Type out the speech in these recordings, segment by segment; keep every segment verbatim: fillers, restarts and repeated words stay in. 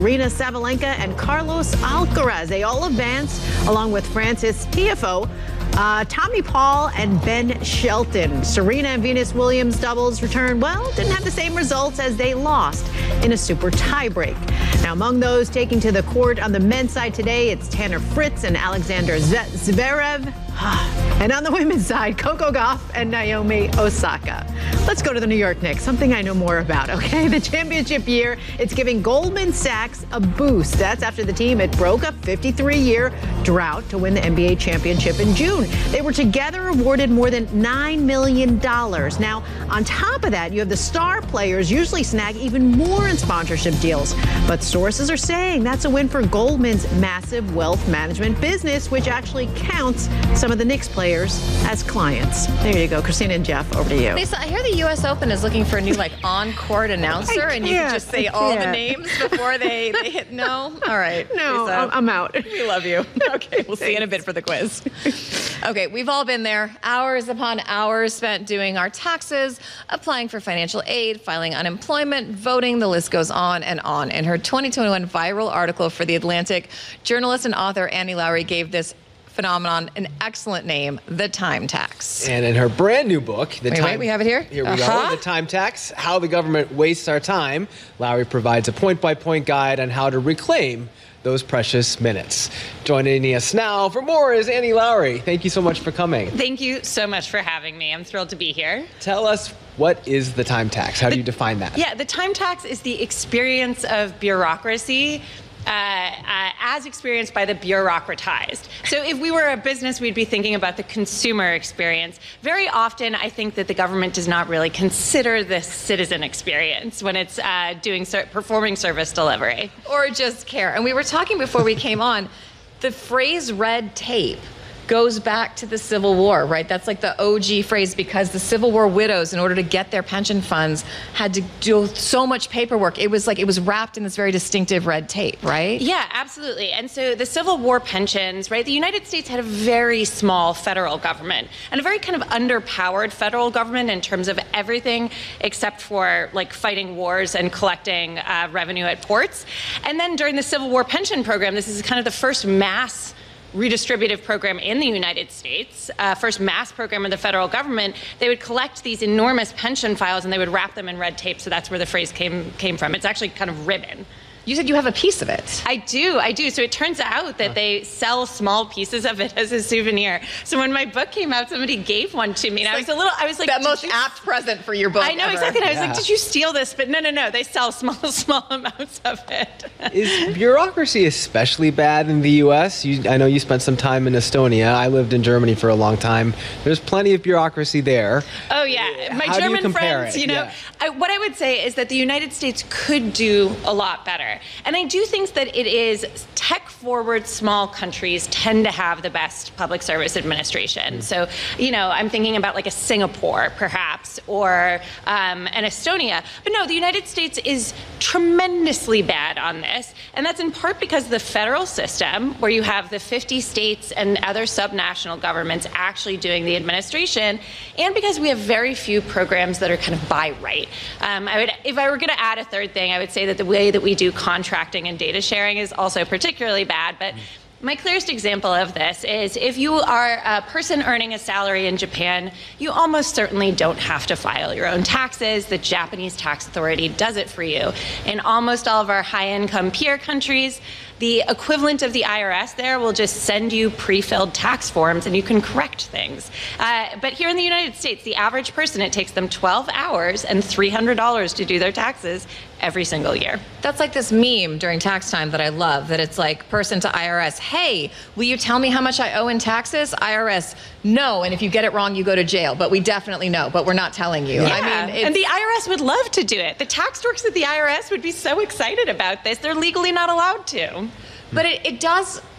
Aryna Sabalenka and Carlos Alcaraz, they all advanced, along with Frances Tiafoe, uh, Tommy Paul, and Ben Shelton. Serena and Venus Williams doubles return, well, didn't have the same results as they lost in a super tiebreak. Now, among those taking to the court on the men's side today, it's Tanner Fritz and Alexander Zverev. And on the women's side, Coco Gauff and Naomi Osaka. Let's go to the New York Knicks, something I know more about, okay? The championship year, it's giving Goldman Sachs a boost. That's after the team, it broke a fifty-three year drought to win the N B A championship in June. They were together awarded more than nine million dollars. Now, on top of that, you have the star players usually snag even more in sponsorship deals. But sources are saying that's a win for Goldman's massive wealth management business, which actually counts some of the Knicks players as clients. There you go. Christina and Jeff, over to you. Lisa, I hear the U S Open is looking for a new, like, on-court announcer, and you can just say all the names before they, they hit. No? All right. No, Lisa, I'm out. We love you. Okay, we'll see you in a bit for the quiz. Okay, we've all been there. Hours upon hours spent doing our taxes, applying for financial aid, filing unemployment, voting. The list goes on and on. In her twenty twenty-one viral article for The Atlantic, journalist and author Annie Lowrey gave this phenomenon an excellent name, The Time Tax. And in her brand new book, The wait, Time... Wait, we have it here? Here we uh-huh. go. The Time Tax, How the Government Wastes Our Time. Lowrey provides a point-by-point guide on how to reclaim those precious minutes. Joining us now for more is Annie Lowrey. Thank you so much for coming. Thank you so much for having me. I'm thrilled to be here. Tell us, what is the time tax? How do you define that? Yeah, the time tax is the experience of bureaucracy Uh, uh, as experienced by the bureaucratized. So if we were a business, we'd be thinking about the consumer experience. Very often, I think that the government does not really consider this citizen experience when it's uh, doing ser- performing service delivery. Or just care. And we were talking before we came on, the phrase red tape goes back to the Civil War, right? That's like the O G phrase, because the Civil War widows, in order to get their pension funds, had to do so much paperwork. It was like it was wrapped in this very distinctive red tape, right? Yeah, absolutely. And so the Civil War pensions, right? The United States had a very small federal government and a very kind of underpowered federal government in terms of everything except for like fighting wars and collecting uh, revenue at ports. And then during the Civil War pension program, this is kind of the first mass redistributive program in the United States, uh, first mass program of the federal government. They would collect these enormous pension files and they would wrap them in red tape. So that's where the phrase came came from. It's actually kind of ribbon. You said you have a piece of it. I do, I do. So it turns out that they sell small pieces of it as a souvenir. So when my book came out, somebody gave one to me, and I was a little, I was like, that most apt present for your book. I know ever. exactly. And I was Yeah. like, did you steal this? But no, no, no. They sell small, small amounts of it. Is bureaucracy especially bad in the U S? You, I know you spent some time in Estonia. I lived in Germany for a long time. There's plenty of bureaucracy there. Oh, yeah. My How do you German compare friends, it? you know, Yeah. I, what I would say is that the United States could do a lot better. And I do think that it is tech-forward small countries tend to have the best public service administration. Mm. So, you know, I'm thinking about like a Singapore, perhaps, or um, an Estonia. But no, the United States is tremendously bad on this. And that's in part because the federal system, where you have the fifty states and other subnational governments actually doing the administration, and because we have very few programs that are kind of by right. Um, I would, if I were going to add a third thing, I would say that the way that we do contracting and data sharing is also particularly bad. But my clearest example of this is if you are a person earning a salary in Japan, you almost certainly don't have to file your own taxes. The Japanese tax authority does it for you. In almost all of our high-income peer countries, the equivalent of the I R S there will just send you pre-filled tax forms and you can correct things. Uh, but here in the United States, the average person, it takes them twelve hours and three hundred dollars to do their taxes every single year. That's like this meme during tax time that I love, that it's like person to I R S, hey, will you tell me how much I owe in taxes? I R S, no, and if you get it wrong, you go to jail. But we definitely know, but we're not telling you. Yeah. I mean, it's... and the I R S would love to do it. The tax dorks at the I R S would be so excited about this. They're legally not allowed to. But it, it does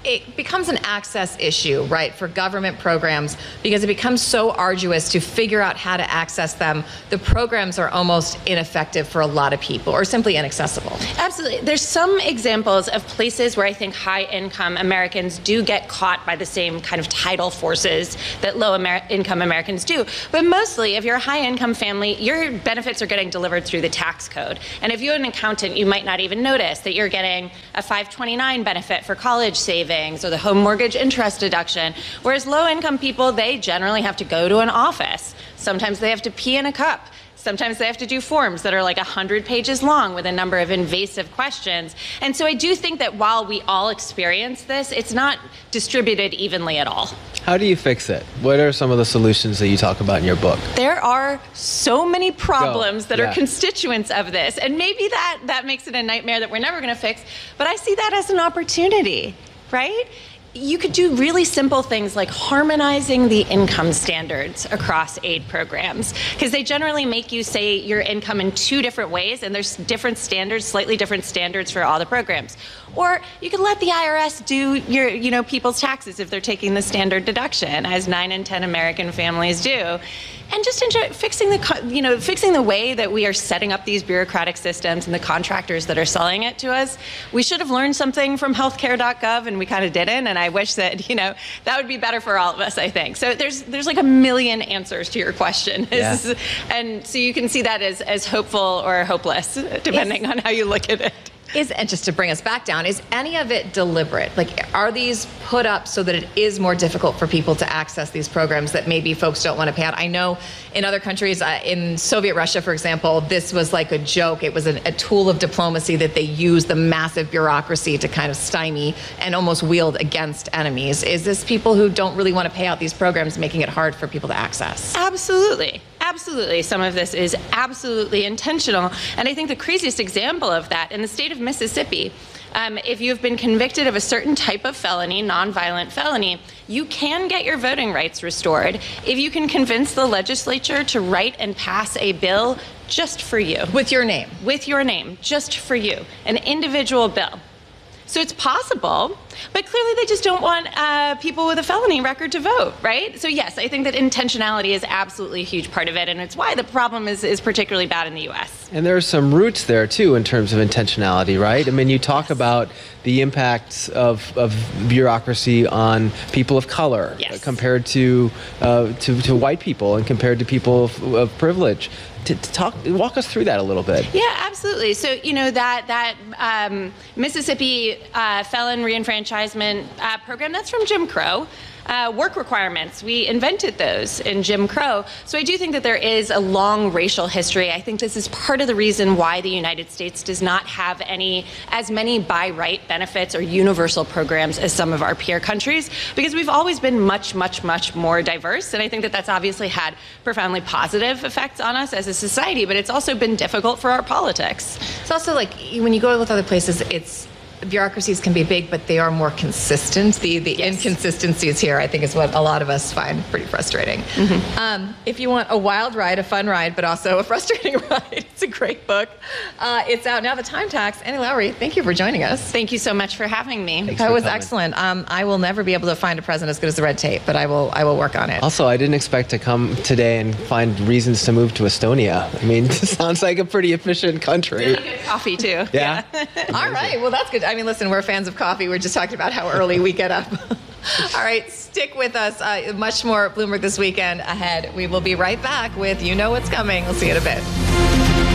it becomes an access issue, right, for government programs because it becomes so arduous to figure out how to access them. The programs are almost ineffective for a lot of people or simply inaccessible. Absolutely. There's some examples of places where I think high-income Americans do get caught by the same kind of tidal forces that low-income Americans do. But mostly, if you're a high-income family, your benefits are getting delivered through the tax code. And if you're an accountant, you might not even notice that you're getting a five twenty-nine benefit for college savings or the home mortgage interest deduction, whereas low-income people, they generally have to go to an office. Sometimes they have to pee in a cup. Sometimes they have to do forms that are like one hundred pages long with a number of invasive questions. And so I do think that while we all experience this, it's not distributed evenly at all. How do you fix it? What are some of the solutions that you talk about in your book? There are so many problems Go. that Yeah. are constituents of this. And maybe that, that makes it a nightmare that we're never going to fix. But I see that as an opportunity, right? You could do really simple things like harmonizing the income standards across aid programs, because they generally make you say your income in two different ways, and there's different standards, slightly different standards for all the programs. Or you could let the I R S do your, you know, people's taxes if they're taking the standard deduction, as nine in ten American families do. And just enjoy fixing the, you know, fixing the way that we are setting up these bureaucratic systems and the contractors that are selling it to us. We should have learned something from healthcare dot gov, and we kind of didn't. And I wish that, you know, that would be better for all of us, I think. So there's there's like a million answers to your question. Yeah. And so you can see that as, as hopeful or hopeless, depending on how you look at it. Is, and just to bring us back down, is any of it deliberate? Like, are these put up so that it is more difficult for people to access these programs that maybe folks don't want to pay out? I know in other countries, uh, in Soviet Russia, for example, this was like a joke. It was an, a tool of diplomacy that they used the massive bureaucracy to kind of stymie and almost wield against enemies. Is this people who don't really want to pay out these programs making it hard for people to access? Absolutely. Absolutely. Some of this is absolutely intentional. And I think the craziest example of that in the state of Mississippi, um, if you've been convicted of a certain type of felony, nonviolent felony, you can get your voting rights restored if you can convince the legislature to write and pass a bill just for you. With your name? With your name, just for you. An individual bill. So it's possible, but clearly they just don't want uh, people with a felony record to vote, right? So yes, I think that intentionality is absolutely a huge part of it, and it's why the problem is, is particularly bad in the U S. And there are some roots there, too, in terms of intentionality, right? I mean, you talk Yes. about the impacts of, of bureaucracy on people of color Yes. compared to, uh, to to white people and compared to people of, of privilege. To, to talk, walk us through that a little bit. Yeah, absolutely. So, you know, that that um, Mississippi uh, felon reenfranchisement uh, program, that's from Jim Crow. Uh, work requirements, we invented those in Jim Crow. So I do think that there is a long racial history. I think this is part of the reason why the United States does not have any as many by right benefits or universal programs as some of our peer countries, because we've always been much, much, much more diverse. And I think that that's obviously had profoundly positive effects on us as a society, but it's also been difficult for our politics. It's also like when you go with other places, it's bureaucracies can be big, but they are more consistent. The the Yes. inconsistencies here, I think, is what a lot of us find pretty frustrating. Mm-hmm. Um, if you want a wild ride, a fun ride, but also a frustrating ride, it's a great book. Uh, it's out now. The Time Tax. Annie Lowrey, thank you for joining us. Thank you so much for having me. Thanks That for was coming. excellent. Um, I will never be able to find a president as good as the Red Tape, but I will. I will work on it. Also, I didn't expect to come today and find reasons to move to Estonia. I mean, it sounds like a pretty efficient country. Really good coffee too. Yeah. All right. Well, that's good. I mean, listen, we're fans of coffee. We're just talking about how early we get up. All right. Stick with us. Uh, much more Bloomberg This Weekend ahead. We will be right back with You Know What's Coming. We'll see you in a bit.